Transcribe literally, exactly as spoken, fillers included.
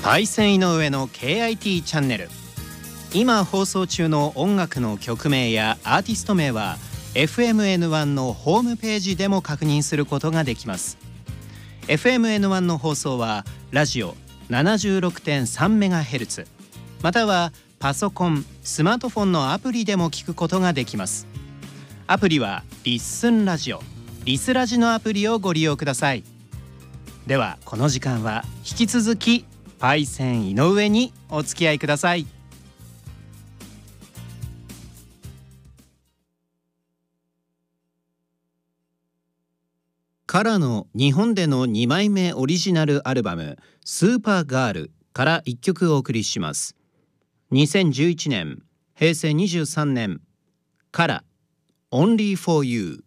パイセン井上の ケーアイティー チャンネル。今放送中の音楽の曲名やアーティスト名は エフエムエヌワン のホームページでも確認することができます。 エフエムエヌワン の放送はラジオ ななじゅうろくてんさんメガヘルツ またはパソコン、スマートフォンのアプリでも聞くことができます。アプリはリッスンラジオ、リスラジのアプリをご利用ください。ではこの時間は引き続きパイセン井上にお付き合いください。カラの日本でのにまいめオリジナルアルバムスーパーガールからいっきょくお送りします。にせんじゅういちねん、へいせいにじゅうさんねん、カラ Only for You。